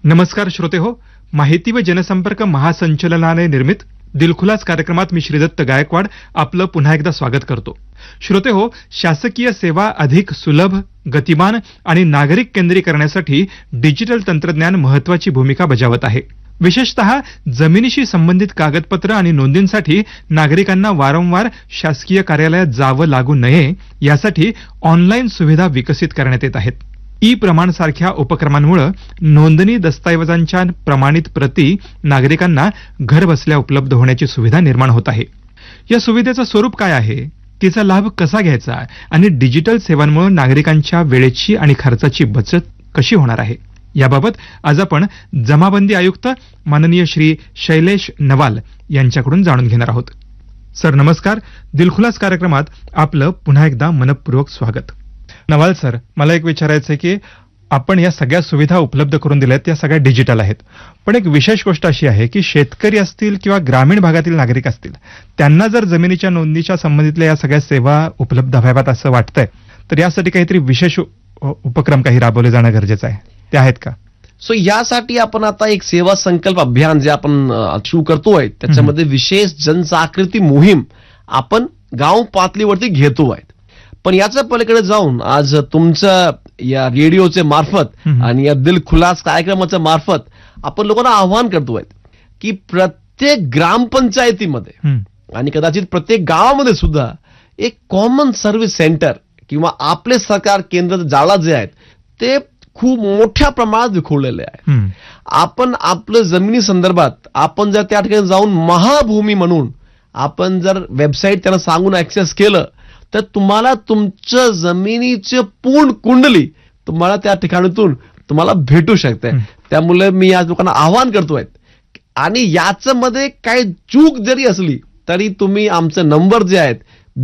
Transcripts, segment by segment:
नमस्कार श्रोते हो, माहिती व जनसंपर्क महासंचालनालय निर्मित दिलखुलास कार्यक्रमात मी श्रीदत्त गायकवाड आपलं पुन्हा एकदा स्वागत करतो. श्रोते हो, शासकीय सेवा अधिक सुलभ, गतिमान आणि नागरिक केंद्री करण्यासाठी डिजिटल तंत्रज्ञान महत्वाची भूमिका बजावत आहे. विशेषतः जमिनीशी संबंधित कागदपत्र आणि नोंदींसाठी नागरिकांना वारंवार शासकीय कार्यालयात जावं लागू नये यासाठी ऑनलाईन सुविधा विकसित करण्यात येत आहेत. ई प्रमाण सारख्या उपक्रमांमुळे नोंदणी दस्तऐवजांच्या प्रमाणित प्रती नागरिकांना घर बसल्या उपलब्ध होण्याची सुविधा निर्माण होत आहे. या सुविधेचं स्वरूप काय आहे, तिचा लाभ कसा घ्यायचा आणि डिजिटल सेवांमुळे नागरिकांच्या वेळेची आणि खर्चाची बचत कशी होणार आहे, याबाबत आज आपण जमाबंदी आयुक्त माननीय श्री शैलेश नवाल यांच्याकडून जाणून घेणार आहोत. सर नमस्कार. दिलखुलास कार्यक्रमात आपलं पुन्हा एकदा मनपूर्वक स्वागत. नवाल सर, मला एक विचारायचं आहे की आपण या सगळ्या सुविधा उपलब्ध करून दिल्यात, त्या सगळ्या डिजिटल आहेत, पण एक विशेष गोष्ट अशी आहे की शेतकरी असतील किंवा ग्रामीण भागातील नागरिक असतील, त्यांना जर जमिनीच्या नोंदणीच्या संबंधितल्या या सगळ्या सेवा उपलब्ध व्हाव्यात असं वाटतंय, तर यासाठी काहीतरी विशेष उपक्रम काही राबवले जाणं गरजेचं आहे, ते आहेत का? सो यासाठी आपण आता एक सेवा संकल्प अभियान जे आपण सुरू करतोय, त्याच्यामध्ये विशेष जनजागृती मोहीम आपण गाव पातळीवरती घेतोय. पण याच्या पलीकडे जाऊन आज तुमचं या रेडिओचे मार्फत आणि या दिलखुलास कार्यक्रमाच्या मार्फत आपण लोकांना आव्हान करतोय की प्रत्येक ग्रामपंचायतीमध्ये आणि कदाचित प्रत्येक गावामध्ये सुद्धा एक कॉमन सर्व्हिस सेंटर किंवा आपले सरकार केंद्र जाळा जे आहेत ते खूप मोठ्या प्रमाणात विखुरलेले आहे. आपण आपलं जमिनी संदर्भात आपण जर त्या ठिकाणी जाऊन महाभूमी म्हणून आपण जर वेबसाईट त्यांना सांगून ऍक्सेस केलं तर तुम्हाला तुमच्या जमिनीची पूर्ण कुंडली तुम्हाला त्या ठिकाणातून तुम्हाला भेटू शकते. त्यामुळे मी या लोकांना आवाहन करतोय आणि याच्यामध्ये काही चूक जरी असली तरी तुम्ही आमचे नंबर जे आहेत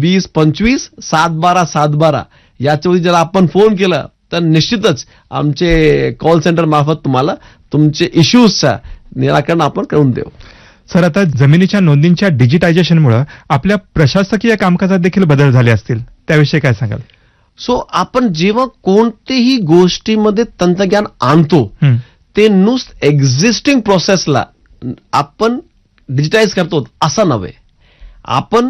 2025-712-712 याच्यावरती जर आपण फोन केला तर निश्चितच आमचे कॉल सेंटर मार्फत तुम्हाला तुमचे इश्यूजचं निराकरण आपण करून देऊ. सर, आता जमिनीच्या नोंदींच्या डिजिटायझेशनमुळे आपल्या प्रशासकीय कामकाजात देखील बदल झाले असतील, त्याविषयी काय सांगाल? सो आपण जेव्हा कोणत्याही गोष्टीमध्ये तंत्रज्ञान आणतो ते नुसतं एक्झिस्टिंग प्रोसेसला आपण डिजिटाईज करतो असं नव्हे. आपण